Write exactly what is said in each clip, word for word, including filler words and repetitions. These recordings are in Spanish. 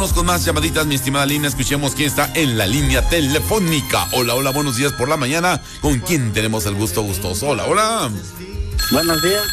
Vamos con más llamaditas, mi estimada Lina. Escuchemos quién está en la línea telefónica. Hola, hola, buenos días por la mañana. ¿Con quién tenemos el gusto gustoso? Hola, hola. Buenos días,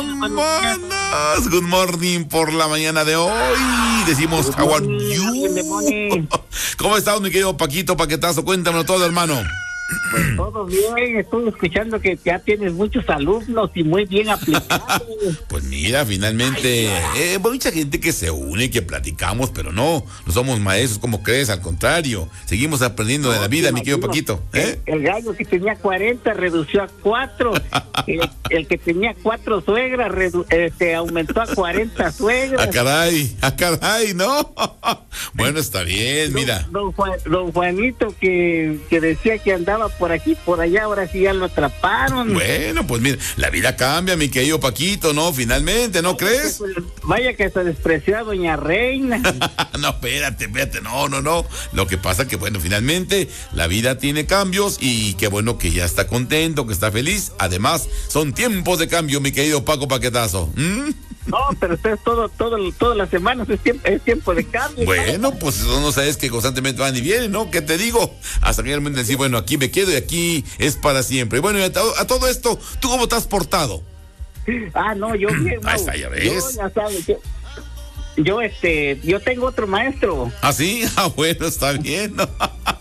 buenos Good morning por la mañana de hoy. Decimos, how are you? ¿Cómo estás, mi querido Paquito, Paquetazo? Cuéntamelo todo, hermano. Pues todo bien, estoy escuchando que ya tienes muchos alumnos y muy bien aplicados. Pues mira, finalmente, eh, mucha gente que se une, que platicamos, pero no, no somos maestros, como crees, al contrario, seguimos aprendiendo no, de la vida, mi querido Paquito. ¿eh? El, el gallo que tenía cuarenta redució a cuatro, el, el que tenía cuatro suegras redu, este, aumentó a cuarenta suegras. ¡A caray! ¡A caray! ¿No? Bueno, está bien, mira. Don, don, Juan, don Juanito que, que decía que andaba por aquí, por allá, ahora sí ya lo atraparon. Bueno, pues mira, la vida cambia, mi querido Paquito, ¿no? Finalmente, ¿no crees? Vaya que se despreció a doña Reina. No, espérate, espérate, no, no, no. Lo que pasa que, bueno, finalmente la vida tiene cambios y qué bueno que ya está contento, que está feliz. Además, son tiempos de cambio, mi querido Paco Paquetazo. ¿Mm? No, pero usted todo, todo, todas las semanas es tiempo, es tiempo de cambio. Bueno, ¿no? Pues eso no sabes que constantemente van y vienen, ¿no? ¿Qué te digo? Hasta que realmente decir, bueno, aquí me quedo y aquí es para siempre. Y bueno, y a, to- a todo esto, ¿tú cómo te has portado? Ah, no, yo bien. Ahí está, ya ves. Yo, ya sabes, yo, yo, este, yo tengo otro maestro. ¿Ah, sí? Ah, bueno, está bien, ¿no?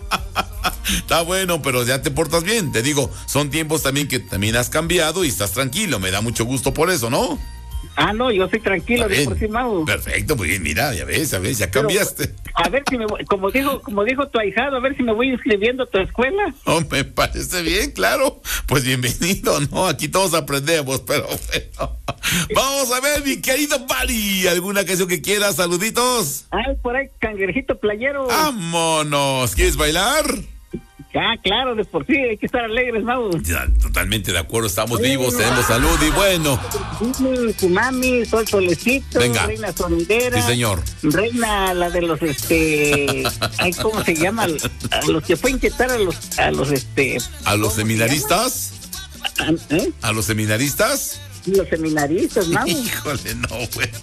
Está bueno, pero ya te portas bien. Te digo, son tiempos también que también has cambiado y estás tranquilo. Me da mucho gusto por eso, ¿no? Ah, no, yo soy tranquilo de por sí, Mau. Perfecto, pues bien, mira, ya ves, ya ves, ya cambiaste. Pero, a ver si me voy, como dijo, como dijo tu ahijado, a ver si me voy inscribiendo a tu escuela. Oh, me parece bien, claro. Pues bienvenido, ¿no? Aquí todos aprendemos, pero bueno. Vamos a ver, mi querido Bari, ¿alguna canción que quieras? Saluditos. Ay, por ahí, cangrejito playero. Vámonos, ¿quieres bailar? Ah, claro, de por sí, hay que estar alegres, Mau. Ya, totalmente de acuerdo, estamos Oye, vivos, tenemos salud y bueno. Tu mami, Sol Solecito, Venga. Reina Sonidera. Sí, señor. Reina, la de los, este, ay, ¿cómo se llama? A los que fue a inyectar a los, a los, este. ¿A los seminaristas? ¿Eh? ¿A los seminaristas? Los seminaristas, Mau. Híjole, no, bueno.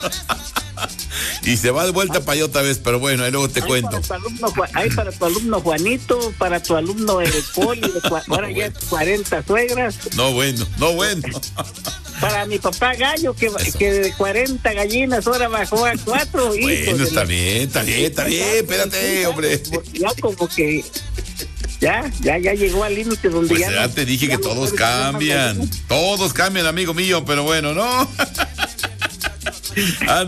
Y se va de vuelta para allá otra vez, pero bueno, ahí luego te hay cuento. Para tu alumno, hay para tu alumno Juanito, para tu alumno el Poli, de cua, ahora no, ya bueno. es cuarenta suegras. No, bueno, no, bueno. Para mi papá Gallo, que, que de cuarenta gallinas ahora bajó a cuatro. Bueno, está la... bien, está bien, está bien, espérate, hombre. Ya como que... Ya, ya, ya llegó al límite donde pues ya... ya no, te dije que no todos cambian. Todos cambian, amigo mío, pero bueno, ¿no?